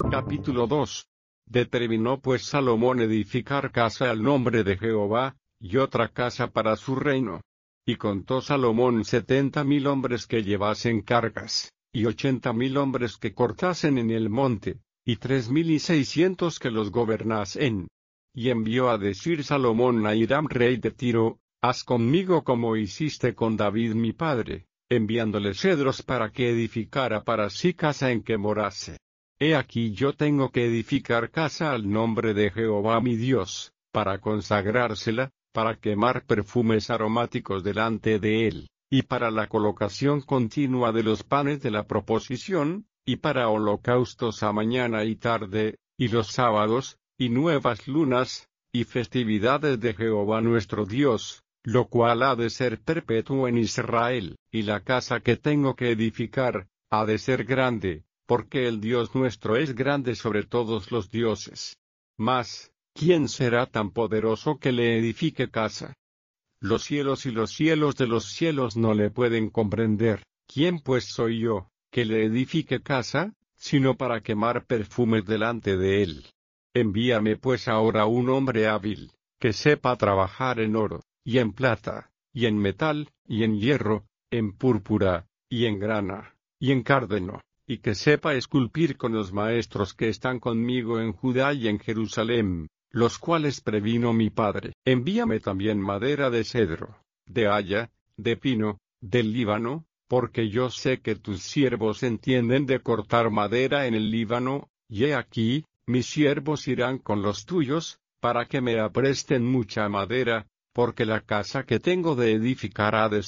Capítulo 2. Determinó pues Salomón edificar casa al nombre de Jehová, y otra casa para su reino. Y contó Salomón 70,000 hombres que llevasen cargas, y 80,000 hombres que cortasen en el monte, y 3,600 que los gobernasen. Y envió a decir Salomón a Hiram rey de Tiro: haz conmigo como hiciste con David mi padre, enviándole cedros para que edificara para sí casa en que morase. He aquí yo tengo que edificar casa al nombre de Jehová mi Dios, para consagrársela, para quemar perfumes aromáticos delante de él, y para la colocación continua de los panes de la proposición, y para holocaustos a mañana y tarde, y los sábados, y nuevas lunas, y festividades de Jehová nuestro Dios, lo cual ha de ser perpetuo en Israel. Y la casa que tengo que edificar, ha de ser grande, porque el Dios nuestro es grande sobre todos los dioses. Mas, ¿quién será tan poderoso que le edifique casa? Los cielos y los cielos de los cielos no le pueden comprender. ¿Quién pues soy yo, que le edifique casa, sino para quemar perfumes delante de él? Envíame pues ahora un hombre hábil, que sepa trabajar en oro, y en plata, y en metal, y en hierro, en púrpura, y en grana, y en cárdeno, y que sepa esculpir con los maestros que están conmigo en Judá y en Jerusalén, los cuales previno mi padre. Envíame también madera de cedro, de haya, de pino, del Líbano, porque yo sé que tus siervos entienden de cortar madera en el Líbano, y he aquí, mis siervos irán con los tuyos, para que me apresten mucha madera, porque la casa que tengo de edificar ha de